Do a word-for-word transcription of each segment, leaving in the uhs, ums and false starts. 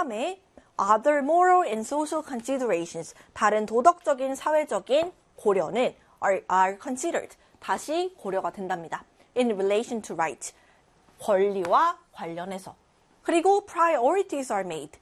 다음에 other moral and social considerations, 다른 도덕적인 사회적인 고려는 are, are considered, 다시 고려가 된답니다. in relation to right, 권리와 관련해서. 그리고 priorities are made,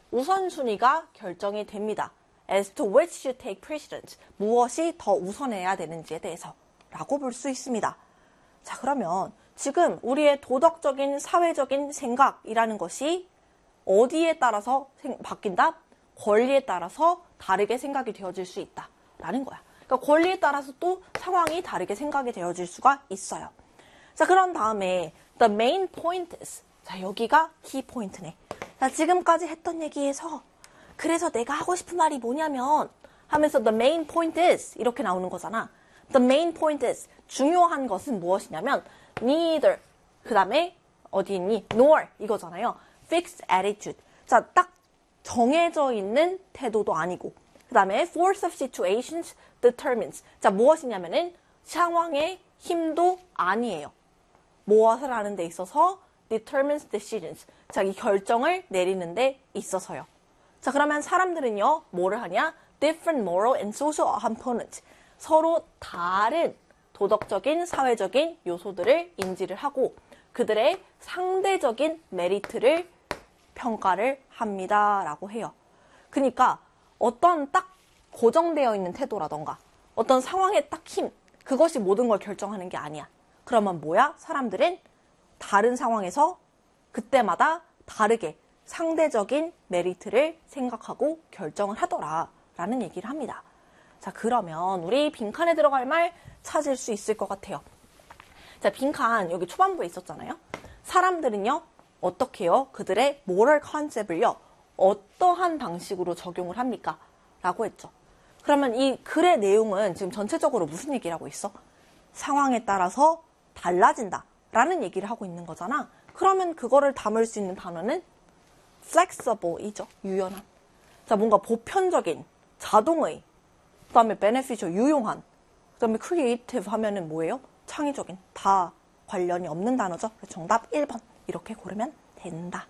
우선순위가 결정이 됩니다. as to which should take precedence, 무엇이 더 우선해야 되는지에 대해서 라고 볼 수 있습니다. 자, 그러면 지금 우리의 도덕적인 사회적인 생각이라는 것이 어디에 따라서 생, 바뀐다? 권리에 따라서 다르게 생각이 되어질 수 있다라는 거야. 그러니까 권리에 따라서 또 상황이 다르게 생각이 되어질 수가 있어요. 자, 그런 다음에 the main point is, 자, 여기가 키 포인트네. 자, 지금까지 했던 얘기에서 그래서 내가 하고 싶은 말이 뭐냐면 하면서 the main point is 이렇게 나오는 거잖아. The main point is, 중요한 것은 무엇이냐면 neither, 그 다음에 어디 있니? nor 이거잖아요. fixed attitude. 자, 딱 정해져 있는 태도도 아니고, 그 다음에 force of situations determines. 자, 무엇이냐면은 상황의 힘도 아니에요. 무엇을 하는 데 있어서 determines decisions. 자, 이 결정을 내리는 데 있어서요. 자, 그러면 사람들은요, 뭐를 하냐? different moral and social components. 서로 다른 도덕적인, 사회적인 요소들을 인지를 하고 그들의 상대적인 메리트를 평가를 합니다. 라고 해요. 그러니까 어떤 딱 고정되어 있는 태도라던가 어떤 상황의 딱 힘, 그것이 모든 걸 결정하는 게 아니야. 그러면 뭐야? 사람들은 다른 상황에서 그때마다 다르게 상대적인 메리트를 생각하고 결정을 하더라 라는 얘기를 합니다. 자, 그러면 우리 빈칸에 들어갈 말 찾을 수 있을 것 같아요. 자, 빈칸 여기 초반부에 있었잖아요. 사람들은요, 어떻게 해요? 그들의 모럴 컨셉을요, 어떠한 방식으로 적용을 합니까? 라고 했죠. 그러면 이 글의 내용은 지금 전체적으로 무슨 얘기를 하고 있어? 상황에 따라서 달라진다 라는 얘기를 하고 있는 거잖아. 그러면 그거를 담을 수 있는 단어는 flexible이죠. 유연한. 자, 뭔가 보편적인, 자동의, 그 다음에 beneficial, 유용한, 그 다음에 creative 하면은 뭐예요? 창의적인. 다 관련이 없는 단어죠. 정답 일 번 이렇게 고르면 된다.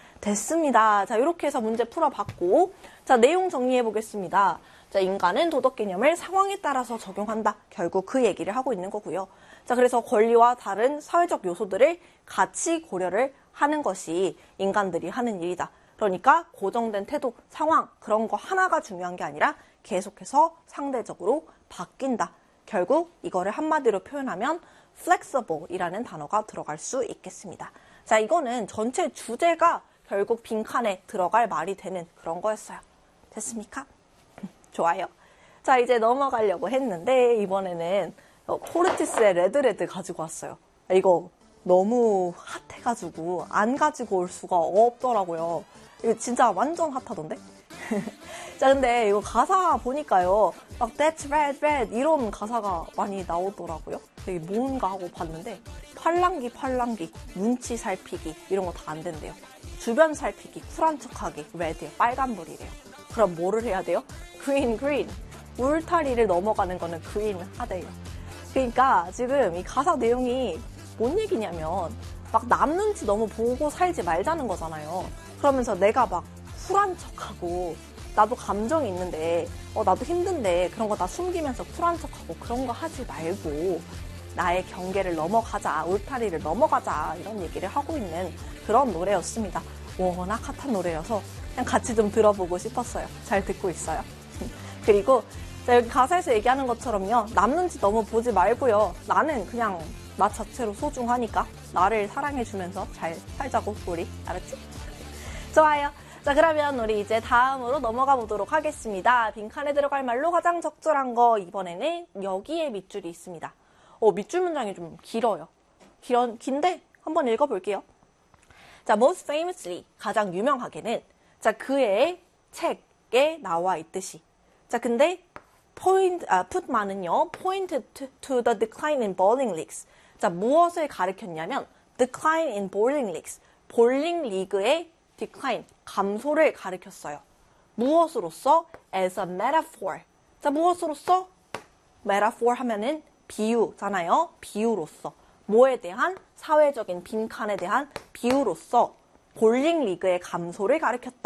됐습니다. 자, 이렇게 해서 문제 풀어봤고, 자, 내용 정리해 보겠습니다. 자, 인간은 도덕 개념을 상황에 따라서 적용한다. 결국 그 얘기를 하고 있는 거고요. 자, 그래서 권리와 다른 사회적 요소들을 같이 고려를 하는 것이 인간들이 하는 일이다. 그러니까 고정된 태도, 상황, 그런 거 하나가 중요한 게 아니라 계속해서 상대적으로 바뀐다. 결국 이거를 한마디로 표현하면 flexible이라는 단어가 들어갈 수 있겠습니다. 자, 이거는 전체 주제가 결국 빈칸에 들어갈 말이 되는 그런 거였어요. 됐습니까? 좋아요. 자, 이제 넘어가려고 했는데 이번에는 코르티스의 레드레드 가지고 왔어요. 이거 너무 핫해가지고 안 가지고 올 수가 없더라고요. 이거 진짜 완전 핫하던데? 자, 근데 이거 가사 보니까요, 막 That's red, red 이런 가사가 많이 나오더라고요. 되게 뭔가 하고 봤는데 팔랑기, 팔랑기, 눈치 살피기 이런 거 다 안 된대요. 주변 살피기, 쿨한 척하기, red요, 빨간불이래요. 그럼 뭐를 해야 돼요? green, green. 울타리를 넘어가는 거는 green 하대요. 그러니까 지금 이 가사 내용이 뭔 얘기냐면 막 남 눈치 너무 보고 살지 말자는 거잖아요. 그러면서 내가 막 쿨한 척하고 나도 감정이 있는데 어 나도 힘든데 그런 거 다 숨기면서 쿨한 척하고 그런 거 하지 말고 나의 경계를 넘어가자, 울타리를 넘어가자 이런 얘기를 하고 있는 그런 노래였습니다. 워낙 핫한 노래여서 그냥 같이 좀 들어보고 싶었어요. 잘 듣고 있어요. 그리고 자, 여기 가사에서 얘기하는 것처럼요, 남 눈치 너무 보지 말고요, 나는 그냥 나 자체로 소중하니까 나를 사랑해주면서 잘 살자고 우리. 알았지? 좋아요. 자, 그러면 우리 이제 다음으로 넘어가 보도록 하겠습니다. 빈칸에 들어갈 말로 가장 적절한 거, 이번에는 여기에 밑줄이 있습니다. 어, 밑줄 문장이 좀 길어요. 길어, 긴데 한번 읽어볼게요. 자, most famously, 가장 유명하게는, 자, 그의 책에 나와 있듯이. 자, 근데 point, 아, put만은요, point to, to the decline in bowling leagues. 자, 무엇을 가리켰냐면 decline in bowling leagues, 볼링 리그의 decline, 감소를 가리켰어요. 무엇으로써? as a metaphor. 자, 무엇으로써? metaphor 하면은 비유잖아요. 비유로서. 뭐에 대한? 사회적인 빈칸에 대한 비유로서 볼링 리그의 감소를 가리켰다.